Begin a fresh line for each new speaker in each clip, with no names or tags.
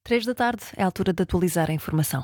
3 da tarde, é a altura de atualizar a informação.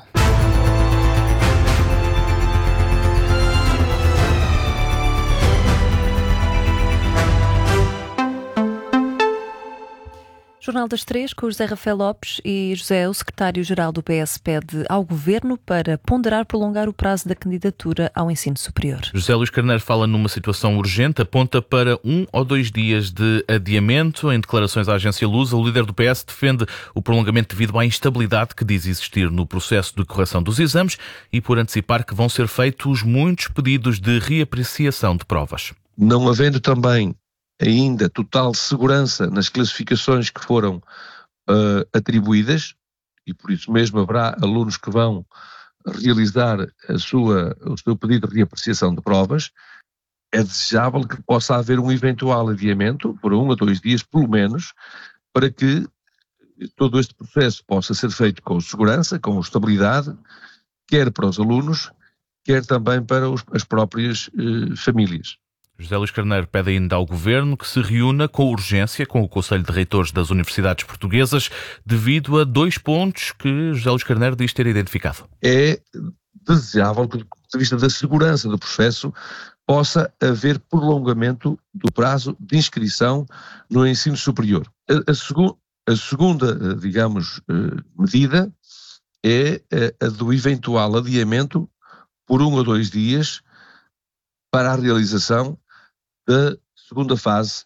Jornal das 3, com José Rafael Lopes e José, o secretário-geral do PS, pede ao Governo para ponderar prolongar o prazo da candidatura ao ensino superior.
José Luís Carneiro fala numa situação urgente, aponta para 1 ou 2 dias de adiamento. Em declarações à agência Lusa, o líder do PS defende o prolongamento devido à instabilidade que diz existir no processo de correção dos exames e por antecipar que vão ser feitos muitos pedidos de reapreciação de provas.
Não havendo também ainda total segurança nas classificações que foram atribuídas, e por isso mesmo haverá alunos que vão realizar o seu pedido de reapreciação de provas, é desejável que possa haver um eventual adiamento, por 1 a 2 dias pelo menos, para que todo este processo possa ser feito com segurança, com estabilidade, quer para os alunos, quer também para as próprias famílias.
José Luís Carneiro pede ainda ao Governo que se reúna com urgência com o Conselho de Reitores das Universidades Portuguesas devido a 2 pontos que José Luís Carneiro diz ter identificado. É
desejável que, do ponto de vista da segurança do processo, possa haver prolongamento do prazo de inscrição no ensino superior. A segunda, digamos, medida é a do eventual adiamento por 1 ou 2 dias para a realização da segunda fase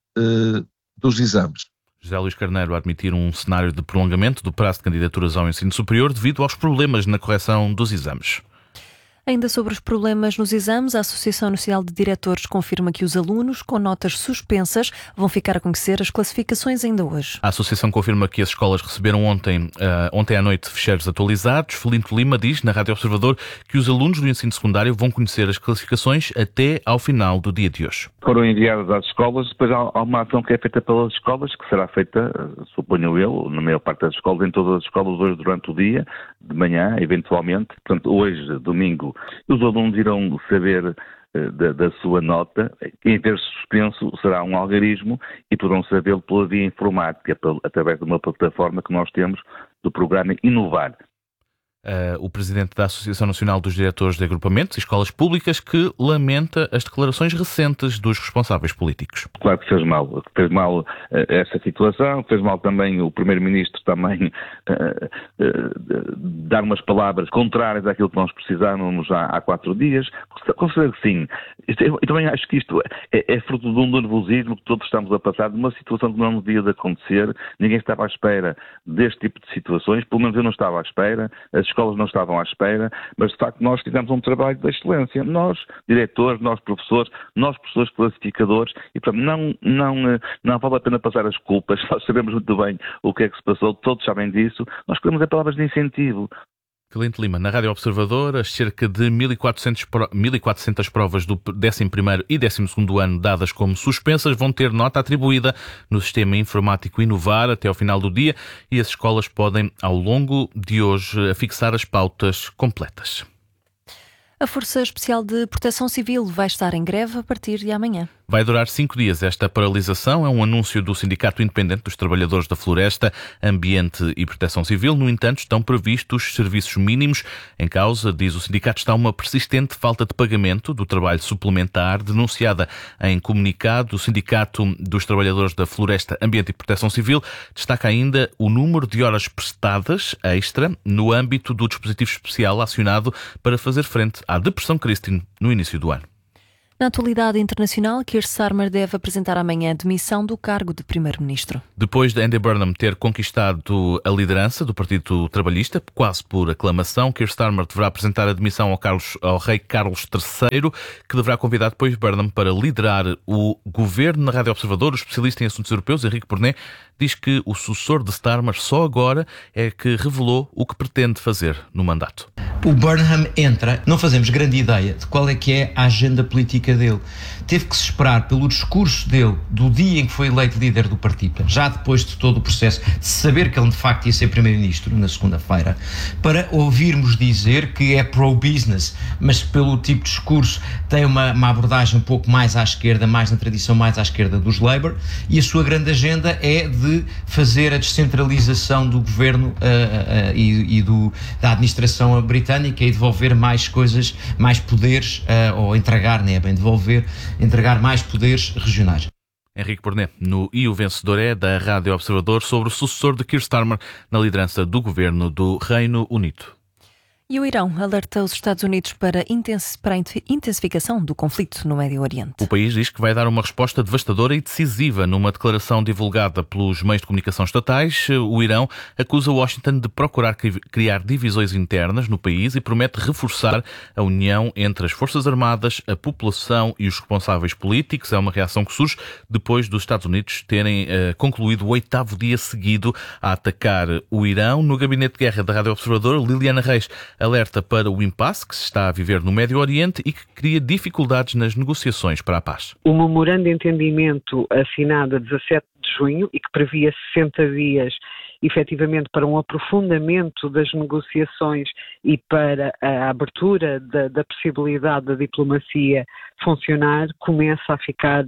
dos exames.
José Luís Carneiro a admitir um cenário de prolongamento do prazo de candidaturas ao ensino superior devido aos problemas na correção dos exames.
Ainda sobre os problemas nos exames, a Associação Nacional de Diretores confirma que os alunos com notas suspensas vão ficar a conhecer as classificações ainda hoje.
A Associação confirma que as escolas receberam ontem à noite ficheiros atualizados. Felinto Lima diz na Rádio Observador que os alunos do ensino secundário vão conhecer as classificações até ao final do dia de hoje.
Foram enviadas às escolas, depois há uma ação que é feita pelas escolas, que será feita, suponho eu, na maior parte das escolas, em todas as escolas hoje durante o dia, de manhã, eventualmente. Portanto, hoje, domingo, os alunos irão saber da sua nota. Em vez de suspenso, será um algarismo e poderão sabê-lo pela via informática, através de uma plataforma que nós temos do programa Inovar.
O presidente da Associação Nacional dos Diretores de Agrupamentos e Escolas Públicas, que lamenta as declarações recentes dos responsáveis políticos.
Claro que fez mal essa situação, fez mal também o Primeiro-Ministro também dar umas palavras contrárias àquilo que nós precisávamos há 4 dias. Considero que sim. Eu também acho que isto é fruto de um nervosismo que todos estamos a passar, de uma situação que não devia de acontecer. Ninguém estava à espera deste tipo de situações, pelo menos eu não estava à espera, as escolas não estavam à espera, mas de facto nós fizemos um trabalho de excelência. Nós, diretores, nós professores classificadores, e portanto não vale a pena passar as culpas, nós sabemos muito bem o que é que se passou, todos sabem disso, nós queremos palavras de incentivo.
Felinto Lima, na Rádio Observador, as cerca de 1.400 provas do 11º e 12º ano dadas como suspensas vão ter nota atribuída no sistema informático Inovar até ao final do dia e as escolas podem, ao longo de hoje, afixar as pautas completas.
A Força Especial de Proteção Civil vai estar em greve a partir de amanhã.
Vai durar 5 dias esta paralisação. É um anúncio do Sindicato Independente dos Trabalhadores da Floresta, Ambiente e Proteção Civil. No entanto, estão previstos serviços mínimos. Em causa, diz o sindicato, está uma persistente falta de pagamento do trabalho suplementar, denunciada em comunicado. O Sindicato dos Trabalhadores da Floresta, Ambiente e Proteção Civil destaca ainda o número de horas prestadas extra no âmbito do dispositivo especial acionado para fazer frente à Depressão Christine no início do ano.
Na atualidade internacional, Keir Starmer deve apresentar amanhã a demissão do cargo de Primeiro-Ministro.
Depois de Andy Burnham ter conquistado a liderança do Partido Trabalhista, quase por aclamação, Keir Starmer deverá apresentar a demissão ao rei Carlos III, que deverá convidar depois Burnham para liderar o governo. Na Rádio Observador, o especialista em assuntos europeus, Henrique Porné, diz que o sucessor de Starmer só agora é que revelou o que pretende fazer no mandato.
O Burnham entra, não fazemos grande ideia de qual é que é a agenda política dele. Teve que se esperar pelo discurso dele do dia em que foi eleito líder do partido, já depois de todo o processo, de saber que ele de facto ia ser primeiro-ministro na segunda-feira, para ouvirmos dizer que é pro-business, mas pelo tipo de discurso tem uma abordagem um pouco mais à esquerda, mais na tradição mais à esquerda dos Labour, e a sua grande agenda é de fazer a descentralização do governo e da administração britânica e devolver mais coisas, mais poderes, ou entregar, nem é bem devolver, entregar mais poderes regionais.
Henrique Porné, no E o Vencedor é, da Rádio Observador, sobre o sucessor de Keir Starmer na liderança do governo do Reino Unido.
E o Irão alerta os Estados Unidos para a intensificação do conflito no Médio Oriente.
O país diz que vai dar uma resposta devastadora e decisiva. Numa declaração divulgada pelos meios de comunicação estatais, o Irão acusa Washington de procurar criar divisões internas no país e promete reforçar a união entre as Forças Armadas, a população e os responsáveis políticos. É uma reação que surge depois dos Estados Unidos terem concluído o 8º dia seguido a atacar o Irão. No Gabinete de Guerra da Rádio Observador, Liliana Reis alerta para o impasse que se está a viver no Médio Oriente e que cria dificuldades nas negociações para a paz.
O memorando de entendimento assinado a 17 de junho e que previa 60 dias efetivamente para um aprofundamento das negociações e para a abertura da possibilidade da diplomacia funcionar, começa a ficar,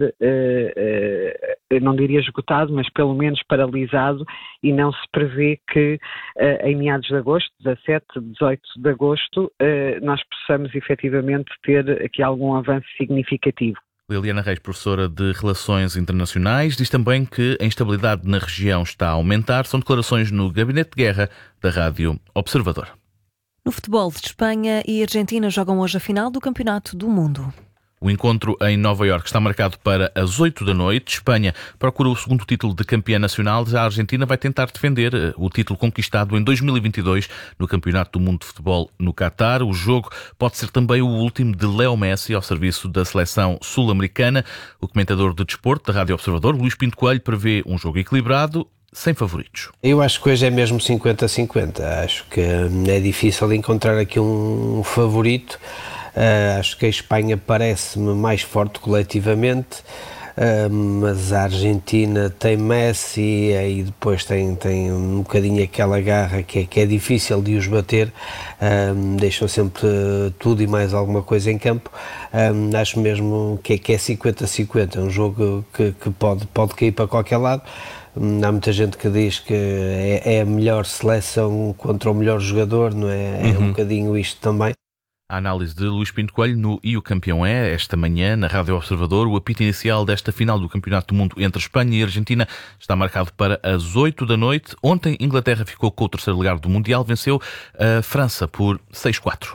não diria esgotado, mas pelo menos paralisado, e não se prevê que em meados de agosto, 17, 18 de agosto, nós possamos efetivamente ter aqui algum avanço significativo.
Liliana Reis, professora de Relações Internacionais, diz também que a instabilidade na região está a aumentar. São declarações no Gabinete de Guerra da Rádio Observador.
No futebol, Espanha e Argentina jogam hoje a final do Campeonato do Mundo.
O encontro em Nova Iorque está marcado para as 8 da noite. Espanha procura o segundo título de campeã nacional. Já a Argentina vai tentar defender o título conquistado em 2022 no Campeonato do Mundo de Futebol no Qatar. O jogo pode ser também o último de Leo Messi ao serviço da seleção sul-americana. O comentador de desporto da Rádio Observador, Luís Pinto Coelho, prevê um jogo equilibrado, sem favoritos.
Eu acho que hoje é mesmo 50-50. Acho que é difícil encontrar aqui um favorito. Acho que a Espanha parece-me mais forte coletivamente, mas a Argentina tem Messi e depois tem um bocadinho aquela garra que é difícil de os bater, deixam sempre tudo e mais alguma coisa em campo. Acho mesmo que é 50-50, é um jogo que pode cair para qualquer lado. Há muita gente que diz que é a melhor seleção contra o melhor jogador, não é? É um bocadinho isto também.
A análise de Luís Pinto Coelho no E o Campeão é, esta manhã, na Rádio Observador. O apito inicial desta final do Campeonato do Mundo entre Espanha e Argentina está marcado para as 8 da noite. Ontem, Inglaterra ficou com o terceiro lugar do Mundial, venceu a França por 6-4.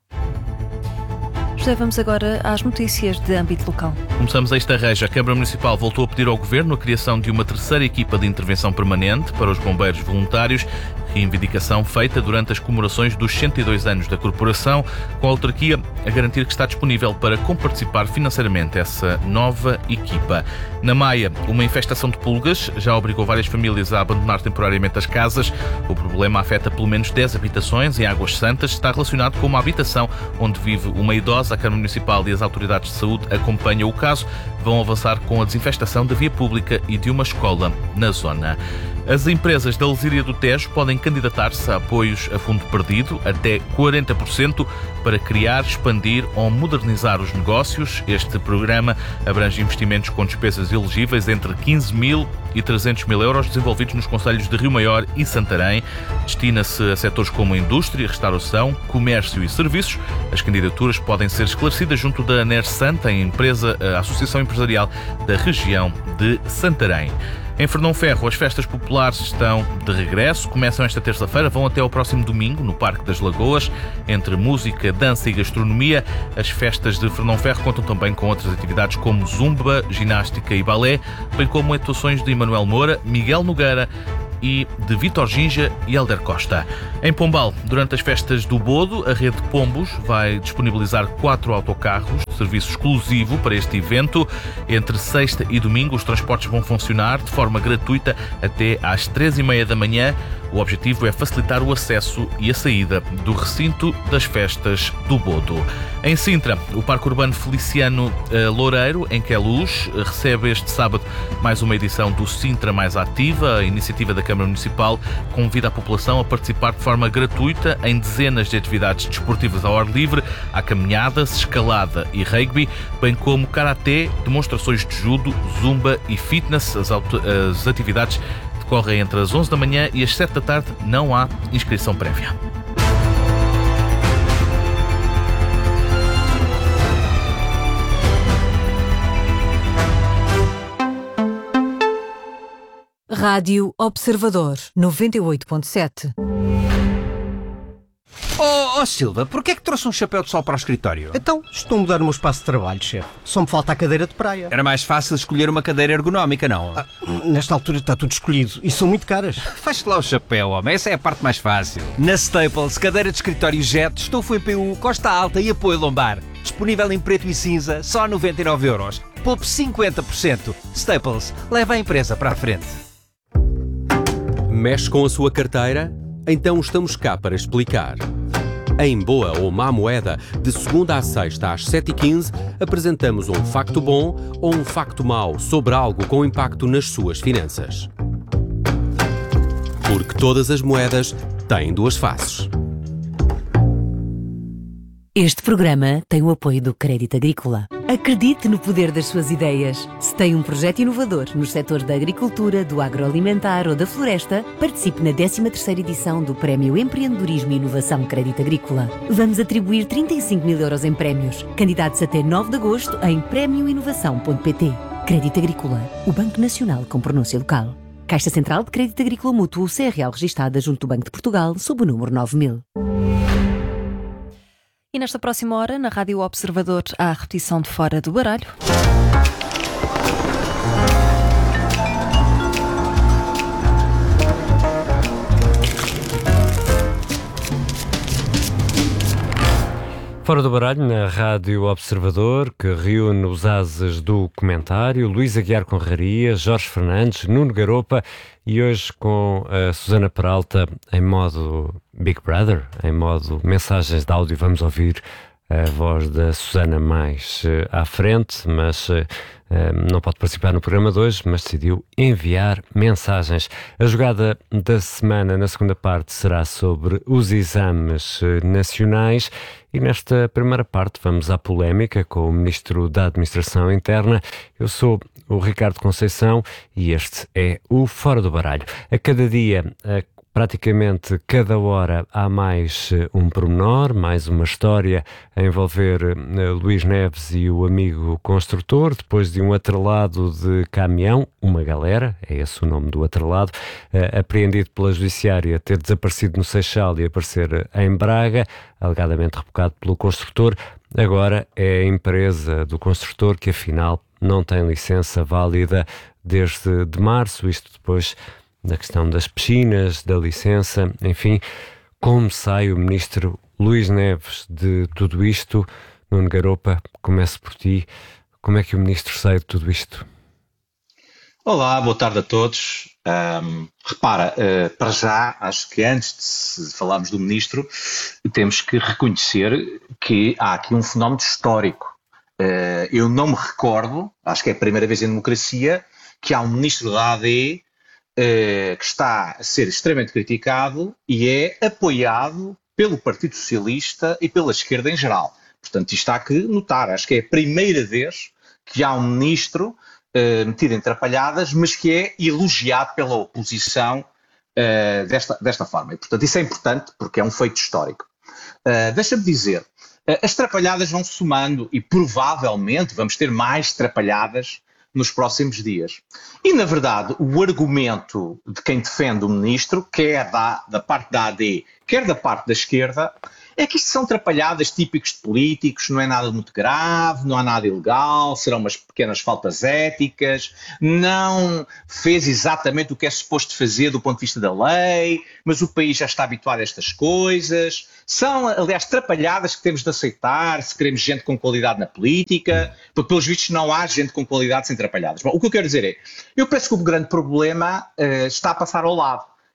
José, vamos agora às notícias de âmbito local.
Começamos esta reja. A Câmara Municipal voltou a pedir ao Governo a criação de uma terceira equipa de intervenção permanente para os bombeiros voluntários. Reivindicação feita durante as comemorações dos 102 anos da corporação, com a autarquia a garantir que está disponível para comparticipar financeiramente essa nova equipa. Na Maia, uma infestação de pulgas já obrigou várias famílias a abandonar temporariamente as casas. O problema afeta pelo menos 10 habitações em Águas Santas. Está relacionado com uma habitação onde vive uma idosa. A Câmara Municipal e as autoridades de saúde acompanham o caso. Vão avançar com a desinfestação da via pública e de uma escola na zona. As empresas da Lesíria do Tejo podem candidatar-se a apoios a fundo perdido, até 40%, para criar, expandir ou modernizar os negócios. Este programa abrange investimentos com despesas elegíveis entre 15 mil e 300 mil euros desenvolvidos nos concelhos de Rio Maior e Santarém. Destina-se a setores como a indústria, restauração, comércio e serviços. As candidaturas podem ser esclarecidas junto da Nersanta, a Associação Empresarial da região de Santarém. Em Fernãoferro, as festas populares estão de regresso. Começam esta terça-feira, vão até ao próximo domingo, no Parque das Lagoas. Entre música, dança e gastronomia, as festas de Fernãoferro contam também com outras atividades como zumba, ginástica e balé, bem como atuações de Emanuel Moura, Miguel Nogueira e de Vítor Ginja e Helder Costa. Em Pombal, durante as festas do Bodo, a rede Pombos vai disponibilizar 4 autocarros de serviço exclusivo para este evento. Entre sexta e domingo, os transportes vão funcionar de forma gratuita até às 3h30 da manhã. O objetivo é facilitar o acesso e a saída do recinto das festas do Bodo. Em Sintra, o Parque Urbano Feliciano Loureiro, em Queluz, recebe este sábado mais uma edição do Sintra Mais Ativa. A iniciativa da Câmara Municipal convida a população a participar de forma gratuita em dezenas de atividades desportivas ao ar livre. Há caminhadas, escalada e rugby, bem como karaté, demonstrações de judo, zumba e fitness. As atividades decorrem entre as 11 da manhã e as 7 da tarde. Não há inscrição prévia.
Rádio Observador 98.7.
Oh Silva, porquê é que trouxe um chapéu de sol para o escritório?
Então, estou a mudar o meu espaço de trabalho, chefe. Só me falta a cadeira de praia.
Era mais fácil escolher uma cadeira ergonómica, não?
Nesta altura está tudo escolhido e são muito caras.
Faz-te lá o chapéu, homem. Essa é a parte mais fácil. Na Staples, cadeira de escritório Jet, estofo EPU, costa alta e apoio lombar. Disponível em preto e cinza, só 99€. Poupe 50%. Staples, leva a empresa para a frente.
Mexe com a sua carteira? Então estamos cá para explicar. Em Boa ou Má Moeda, de segunda à sexta às 7h15, apresentamos um facto bom ou um facto mau sobre algo com impacto nas suas finanças. Porque todas as moedas têm duas faces.
Este programa tem o apoio do Crédito Agrícola. Acredite no poder das suas ideias. Se tem um projeto inovador nos setores da agricultura, do agroalimentar ou da floresta, participe na 13ª edição do Prémio Empreendedorismo e Inovação Crédito Agrícola. Vamos atribuir 35.000€ em prémios. Candidatos até 9 de agosto em premioinovação.pt. Crédito Agrícola, o Banco Nacional com pronúncia local. Caixa Central de Crédito Agrícola Mútuo, CRL registada junto do Banco de Portugal, sob o número 9000.
E nesta próxima hora, na Rádio Observador, há a repetição de Fora do Baralho.
Fora do Baralho, na Rádio Observador, que reúne os ases do comentário, Luís Aguiar Conraria, Jorge Fernandes, Nuno Garopa e hoje com a Susana Peralta em modo Big Brother, em modo mensagens de áudio. Vamos ouvir a voz da Susana mais à frente, mas não pode participar no programa de hoje, mas decidiu enviar mensagens. A jogada da semana, na segunda parte, será sobre os exames nacionais e nesta primeira parte vamos à polémica com o Ministro da Administração Interna. Eu sou o Ricardo Conceição e este é o Fora do Baralho. A cada dia, praticamente cada hora há mais um pormenor, mais uma história a envolver Luís Neves e o amigo construtor, depois de um atrelado de caminhão, uma galera, é esse o nome do atrelado, apreendido pela Judiciária, ter desaparecido no Seixal e aparecer em Braga, alegadamente rebocado pelo construtor. Agora é a empresa do construtor que afinal não tem licença válida desde de março, isto depois da questão das piscinas, da licença, enfim. Como sai o Ministro Luís Neves de tudo isto? Nuno Garopa, começo por ti. Como é que o Ministro sai de tudo isto?
Olá, boa tarde a todos. Repara, para já, acho que antes de falarmos do Ministro, temos que reconhecer que há aqui um fenómeno histórico. Eu não me recordo, acho que é a primeira vez em democracia, que há um Ministro da AD que está a ser extremamente criticado e é apoiado pelo Partido Socialista e pela esquerda em geral. Portanto, isto há que notar. Acho que é a primeira vez que há um ministro metido em trapalhadas, mas que é elogiado pela oposição desta forma. E, portanto, isso é importante porque é um feito histórico. Deixa-me dizer, as trapalhadas vão somando e provavelmente vamos ter mais trapalhadas nos próximos dias. E, na verdade, o argumento de quem defende o ministro, quer da parte da AD, quer da parte da esquerda, é que isto são trapalhadas típicos de políticos, não é nada muito grave, não há nada ilegal, serão umas pequenas faltas éticas, não fez exatamente o que é suposto fazer do ponto de vista da lei, mas o país já está habituado a estas coisas. São, aliás, trapalhadas que temos de aceitar se queremos gente com qualidade na política, porque pelos vistos não há gente com qualidade sem trapalhadas. Bom, o que eu quero dizer é, eu penso que o grande problema está a passar ao lado.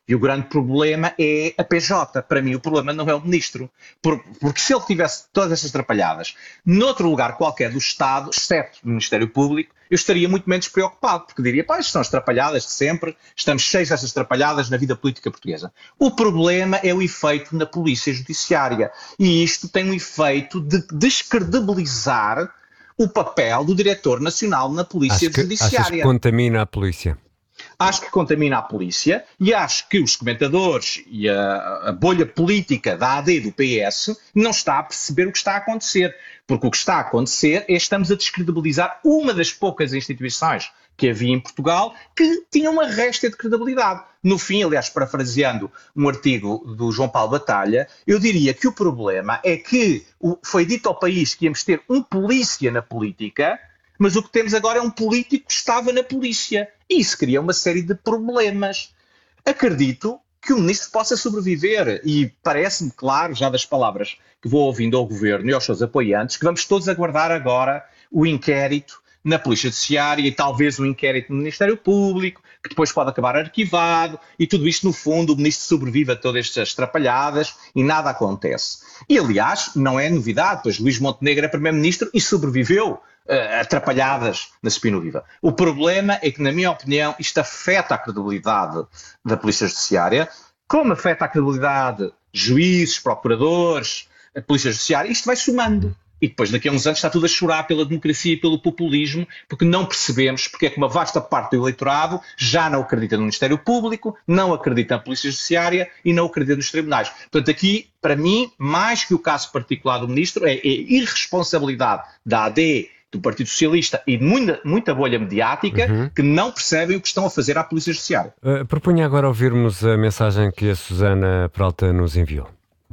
E o grande problema é a PJ. Para mim, o problema não é o ministro. Porque se ele tivesse todas essas atrapalhadas noutro lugar qualquer do Estado, exceto no Ministério Público, eu estaria muito menos preocupado, porque diria, isto são as atrapalhadas de sempre, estamos cheios dessas atrapalhadas na vida política portuguesa. O problema é o efeito na Polícia Judiciária. E isto tem um efeito de descredibilizar o papel do Diretor Nacional na Polícia Judiciária.
Achas que contamina a polícia?
Acho que contamina a polícia e acho que os comentadores e a bolha política da AD do PS não está a perceber o que está a acontecer. Porque o que está a acontecer é que estamos a descredibilizar uma das poucas instituições que havia em Portugal que tinha uma réstia de credibilidade. No fim, aliás, parafraseando um artigo do João Paulo Batalha, eu diria que o problema é que foi dito ao país que íamos ter um polícia na política, mas o que temos agora é um político que estava na polícia. E isso cria uma série de problemas. Acredito que o ministro possa sobreviver e parece-me claro, já das palavras que vou ouvindo ao governo e aos seus apoiantes, que vamos todos aguardar agora o inquérito na Polícia Judiciária e talvez um inquérito no Ministério Público, que depois pode acabar arquivado, e tudo isto, no fundo, o ministro sobrevive a todas estas atrapalhadas e nada acontece. E, aliás, não é novidade, pois Luís Montenegro é primeiro-ministro e sobreviveu atrapalhadas na Spino Viva. O problema é que, na minha opinião, isto afeta a credibilidade da Polícia Judiciária, como afeta a credibilidade de juízes, procuradores, a Polícia Judiciária, isto vai somando. E depois, daqui a uns anos, está tudo a chorar pela democracia e pelo populismo, porque não percebemos porque é que uma vasta parte do eleitorado já não acredita no Ministério Público, não acredita na Polícia Judiciária e não acredita nos tribunais. Portanto, aqui, para mim, mais que o caso particular do Ministro, é irresponsabilidade da AD, do Partido Socialista e de muita bolha mediática que não percebem o que estão a fazer à Polícia Judiciária.
Propunha agora ouvirmos a mensagem que a Susana Peralta nos enviou.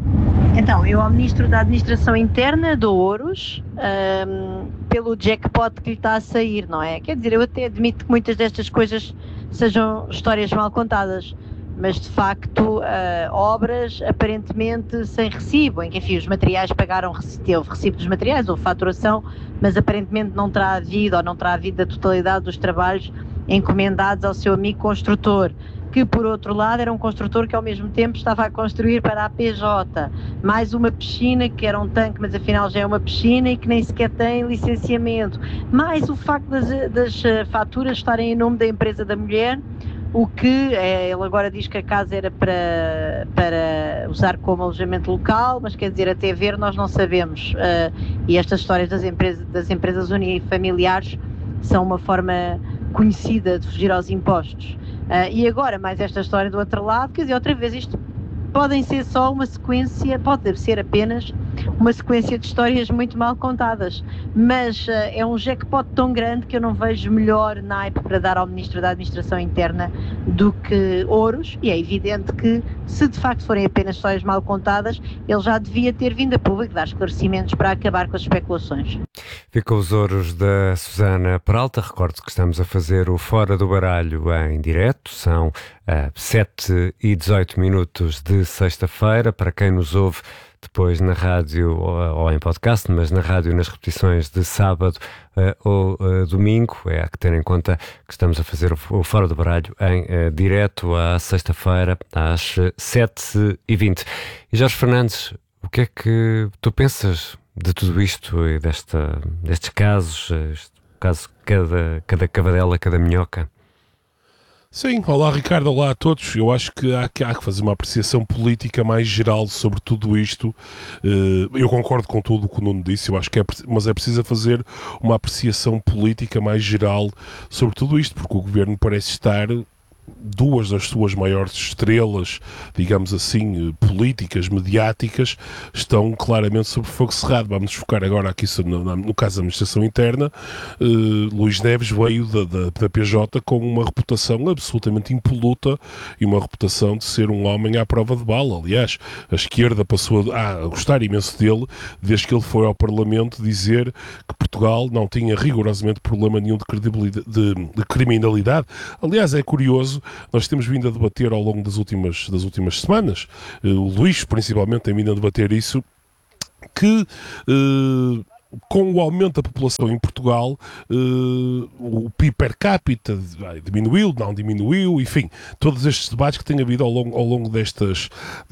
Então, eu ao Ministro da Administração Interna dou ouros pelo jackpot que lhe está a sair, não é? Quer dizer, eu até admito que muitas destas coisas sejam histórias mal contadas, mas de facto obras aparentemente sem recibo, em que enfim, os materiais teve recibo dos materiais, houve faturação, mas aparentemente não terá havido da totalidade dos trabalhos encomendados ao seu amigo construtor, que por outro lado era um construtor que ao mesmo tempo estava a construir para a PJ, mais uma piscina que era um tanque, mas afinal já é uma piscina e que nem sequer tem licenciamento, mais o facto das faturas estarem em nome da empresa da mulher, o que ele agora diz que a casa era para usar como alojamento local, mas quer dizer, até ver nós não sabemos, e estas histórias das empresas unifamiliares são uma forma conhecida de fugir aos impostos. E agora mais esta história do outro lado, quer dizer, outra vez isto podem ser só uma sequência, pode ser apenas uma sequência de histórias muito mal contadas, mas é um jackpot tão grande que eu não vejo melhor naipe para dar ao Ministro da Administração Interna do que ouros, e é evidente que se de facto forem apenas histórias mal contadas, ele já devia ter vindo a público dar esclarecimentos para acabar com as especulações.
Ficam os ouros da Susana Peralta. Recordo que estamos a fazer o Fora do Baralho em direto, são 7:18 de sexta-feira, para quem nos ouve depois na rádio ou em podcast, mas na rádio nas repetições de sábado ou domingo. É a que ter em conta que estamos a fazer o Fora do Baralho em direto à sexta-feira às 7:20. E Jorge Fernandes, o que é que tu pensas de tudo isto e destes casos, caso cada cavadela, cada minhoca?
Sim, olá Ricardo, olá a todos. Eu acho que há que fazer uma apreciação política mais geral sobre tudo isto. Eu concordo com tudo o que o Nuno disse, eu acho que mas é preciso fazer uma apreciação política mais geral sobre tudo isto, porque o governo parece estar... duas das suas maiores estrelas, digamos assim, políticas, mediáticas, estão claramente sob fogo cerrado. Vamos focar agora aqui no caso da Administração Interna. Luís Neves veio da PJ com uma reputação absolutamente impoluta e uma reputação de ser um homem à prova de bala. Aliás, a esquerda passou a gostar imenso dele desde que ele foi ao Parlamento dizer que Portugal não tinha rigorosamente problema nenhum de credibilidade, de criminalidade. Aliás, é curioso, nós temos vindo a debater ao longo das últimas semanas, o Luís principalmente tem vindo a debater isso, que com o aumento da população em Portugal, o PIB per capita diminuiu, não diminuiu, enfim, todos estes debates que tem havido ao longo destes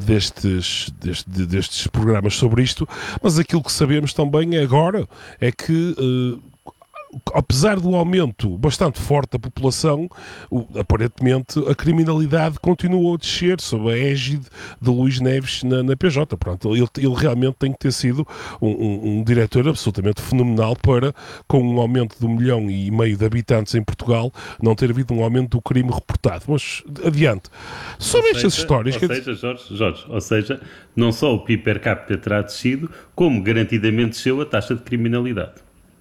programas sobre isto, mas aquilo que sabemos também agora é que apesar do aumento bastante forte da população, aparentemente a criminalidade continuou a descer sob a égide de Luís Neves na PJ. Pronto, ele realmente tem que ter sido um diretor absolutamente fenomenal para, com um aumento de 1,5 milhão de habitantes em Portugal, não ter havido um aumento do crime reportado. Mas adiante. Sobre estas histórias...
Ou seja, não só o PIB per capita terá descido, como garantidamente desceu a taxa de criminalidade.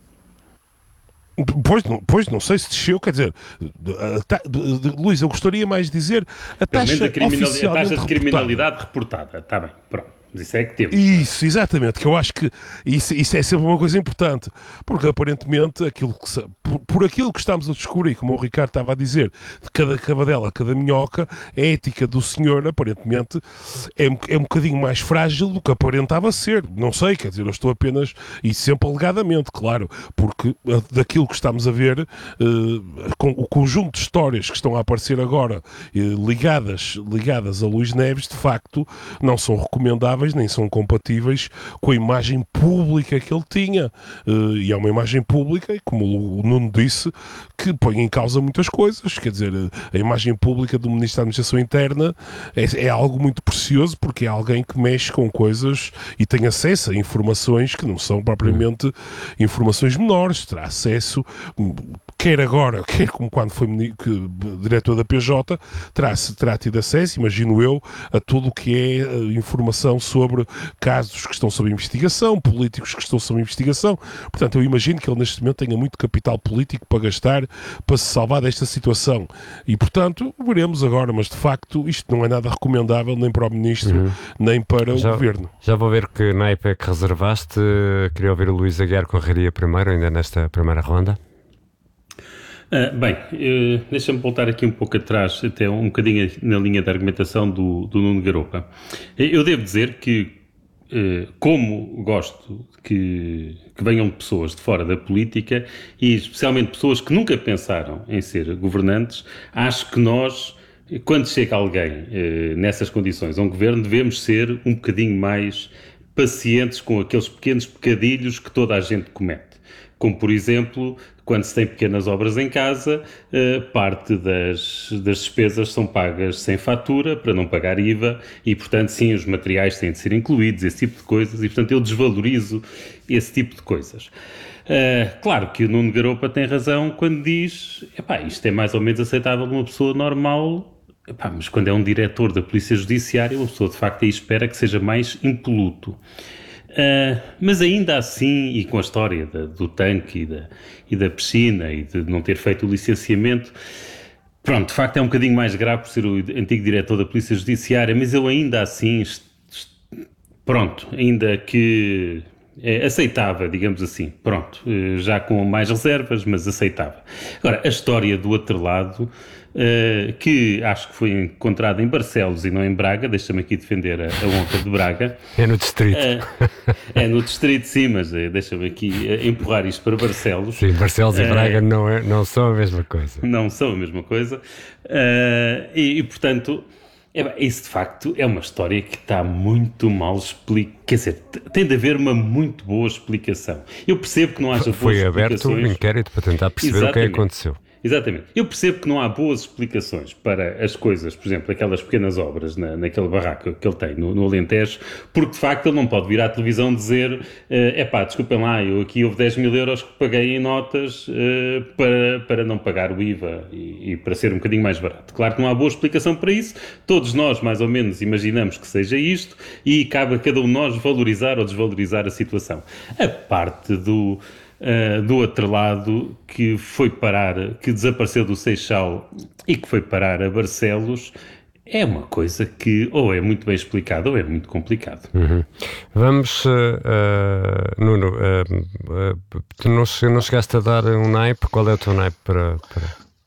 Pois, não sei se desceu, quer dizer, Luís, eu gostaria mais de dizer a taxa
de criminalidade reportada. Está bem, pronto. Mas isso é que temos.
Isso, exatamente, que eu acho que isso é sempre uma coisa importante, porque aparentemente por aquilo que estamos a descobrir, como o Ricardo estava a dizer, de cada cavadela, cada minhoca, a ética do senhor aparentemente é um bocadinho mais frágil do que aparentava ser. Não sei, quer dizer, eu estou apenas, e sempre alegadamente, claro, porque daquilo que estamos a ver, com o conjunto de histórias que estão a aparecer agora ligadas a Luís Neves, de facto, não são recomendáveis nem são compatíveis com a imagem pública que ele tinha. E é uma imagem pública, e como o Nuno disse, que põe em causa muitas coisas. Quer dizer, a imagem pública do Ministro da Administração Interna é algo muito precioso, porque é alguém que mexe com coisas e tem acesso a informações que não são propriamente informações menores. Terá acesso, quer agora, quer como quando foi diretor da PJ, terá tido acesso, imagino eu, a tudo o que é informação sobre casos que estão sob investigação, políticos que estão sob investigação. Portanto, eu imagino que ele neste momento tenha muito capital político para gastar para se salvar desta situação. E, portanto, veremos agora, mas de facto isto não é nada recomendável nem para o Ministro, nem para o Governo.
Já vou ver que naipe é que reservaste. Queria ouvir o Luís Aguiar Conraria primeiro, ainda nesta primeira ronda.
Deixa-me voltar aqui um pouco atrás, até um bocadinho na linha da argumentação do Nuno Garopa. Eu devo dizer que, como gosto que venham pessoas de fora da política, e especialmente pessoas que nunca pensaram em ser governantes, acho que nós, quando chega alguém nessas condições a um governo, devemos ser um bocadinho mais pacientes com aqueles pequenos pecadilhos que toda a gente comete. Como, por exemplo, quando se tem pequenas obras em casa, parte das despesas são pagas sem fatura, para não pagar IVA, e, portanto, sim, os materiais têm de ser incluídos, esse tipo de coisas, e, portanto, eu desvalorizo esse tipo de coisas. Claro que o Nuno Garopa tem razão quando diz, isto é mais ou menos aceitável uma pessoa normal, mas quando é um diretor da Polícia Judiciária, uma pessoa, de facto, aí espera que seja mais impoluto. Mas ainda assim, e com a história do tanque e da piscina e de não ter feito o licenciamento, pronto, de facto é um bocadinho mais grave por ser o antigo diretor da Polícia Judiciária, mas eu ainda assim, ainda que aceitava, digamos assim, já com mais reservas, mas aceitava. Agora, a história do outro lado, que acho que foi encontrada em Barcelos e não em Braga, deixa-me aqui defender a honra de Braga.
É no distrito.
É no distrito, sim, mas deixa-me aqui empurrar isto para Barcelos.
Sim, Barcelos e Braga não são a mesma coisa.
Não são a mesma coisa. E portanto, isso de facto é uma história que está muito mal explicada. Quer dizer, tem de haver uma muito boa explicação. Eu percebo que não haja boas explicações.
Foi aberto um inquérito para tentar perceber o que é que aconteceu.
Exatamente. Eu percebo que não há boas explicações para as coisas, por exemplo, aquelas pequenas obras naquele barraco que ele tem no Alentejo, porque de facto ele não pode vir à televisão dizer desculpem lá, eu aqui houve 10 mil euros que paguei em notas para não pagar o IVA e para ser um bocadinho mais barato. Claro que não há boa explicação para isso, todos nós mais ou menos imaginamos que seja isto e cabe a cada um de nós valorizar ou desvalorizar a situação. A parte do outro lado que desapareceu do Seixal e que foi parar a Barcelos, é uma coisa que ou é muito bem explicada ou é muito complicado.
Vamos, Nuno, tu não chegaste a dar um naipe, qual é o teu naipe para...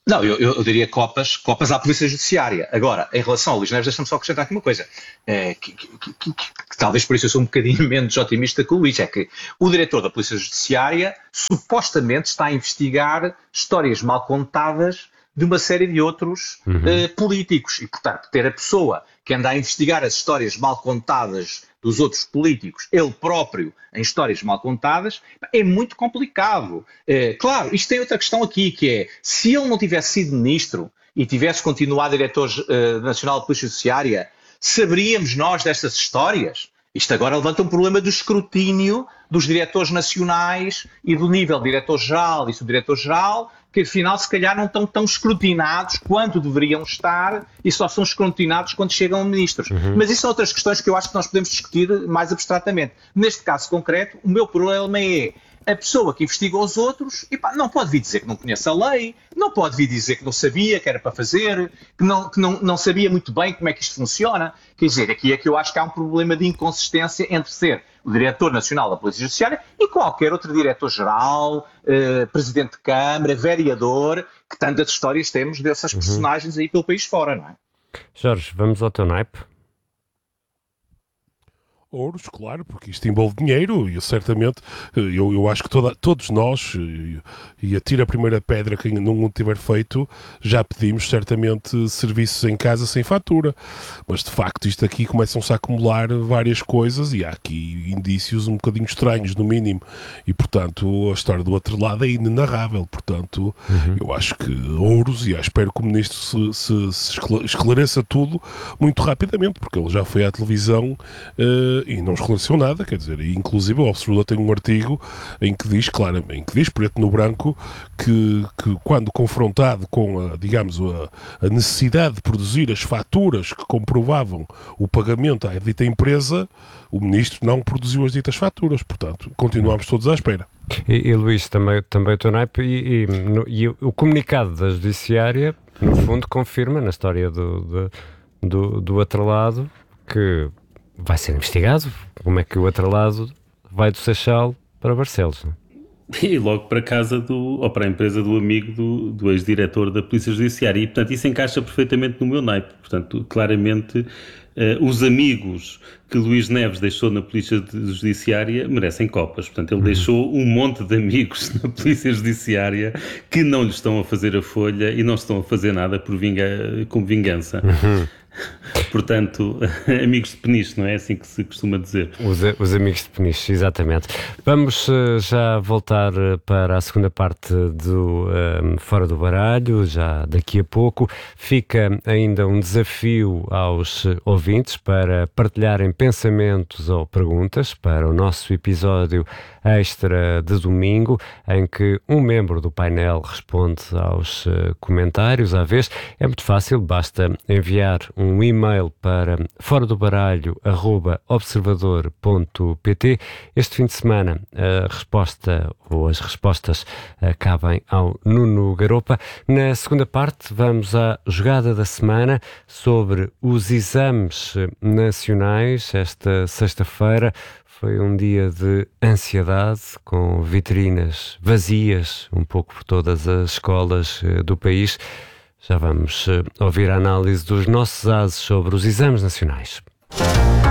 Não, eu diria copas à Polícia Judiciária. Agora, em relação ao Luís Neves, deixa-me só acrescentar aqui uma coisa, que talvez por isso eu sou um bocadinho menos otimista que o Luís, é que o diretor da Polícia Judiciária supostamente está a investigar histórias mal contadas de uma série de outros políticos. E, portanto, ter a pessoa que anda a investigar as histórias mal contadas dos outros políticos, ele próprio, em histórias mal contadas, é muito complicado. Claro, isto tem outra questão aqui, que é, se ele não tivesse sido ministro e tivesse continuado diretor nacional da Polícia Judiciária, saberíamos nós destas histórias? Isto agora levanta um problema do escrutínio dos diretores nacionais e do nível de diretor-geral e subdiretor-geral, que afinal se calhar não estão tão escrutinados quanto deveriam estar e só são escrutinados quando chegam a ministros. Mas isso são outras questões que eu acho que nós podemos discutir mais abstratamente. Neste caso concreto, o meu problema é a pessoa que investigou os outros não pode vir dizer que não conhece a lei, não pode vir dizer que não sabia que era para fazer, que não sabia muito bem como é que isto funciona. Quer dizer, aqui é que eu acho que há um problema de inconsistência entre ser o Diretor Nacional da Polícia Judiciária e qualquer outro Diretor-Geral, Presidente de Câmara, Vereador, que tantas histórias temos dessas personagens aí pelo país fora, não é?
Jorge, vamos ao teu naipe?
Ouros, claro, porque isto envolve dinheiro e certamente eu acho que todos nós, e atira a primeira pedra quem não tiver feito, já pedimos certamente serviços em casa sem fatura, mas de facto isto aqui começam-se a acumular várias coisas e há aqui indícios um bocadinho estranhos no mínimo e portanto a história do outro lado é inenarrável, portanto eu acho que Ouros, e espero que o Ministro se esclareça tudo muito rapidamente, porque ele já foi à televisão e não esclareceu nada, quer dizer, e inclusive o Observador tem um artigo em que diz preto no branco, que quando confrontado com a necessidade de produzir as faturas que comprovavam o pagamento à dita empresa, o Ministro não produziu as ditas faturas, portanto, continuamos todos à espera.
E Luís, também o teu naipe, e o comunicado da Judiciária, no fundo, confirma na história do atrelado que vai ser investigado. Como é que o atrelado vai do Seixal para Barcelos? Não?
E logo para casa ou para a empresa do amigo do ex-diretor da Polícia Judiciária. E, portanto, isso encaixa perfeitamente no meu naipe. Portanto, claramente, os amigos que Luís Neves deixou na Polícia Judiciária merecem copas. Portanto, ele deixou um monte de amigos na Polícia Judiciária que não lhe estão a fazer a folha e não estão a fazer nada com vingança. Portanto, amigos de Peniche, não é assim que se costuma dizer?
Os amigos de Peniche, exatamente. Vamos já voltar para a segunda parte do Fora do Baralho, já daqui a pouco. Fica ainda um desafio aos ouvintes para partilharem pensamentos ou perguntas para o nosso episódio extra de domingo, em que um membro do painel responde aos comentários à vez. É muito fácil, basta enviar um e-mail para foradobaraglio@observador.pt. Este fim de semana a resposta ou as respostas cabem ao Nuno Garopa. Na segunda parte vamos à jogada da semana sobre os exames nacionais. Esta sexta-feira foi um dia de ansiedade, com vitrinas vazias um pouco por todas as escolas do país. Já vamos ouvir a análise dos nossos ases sobre os exames nacionais.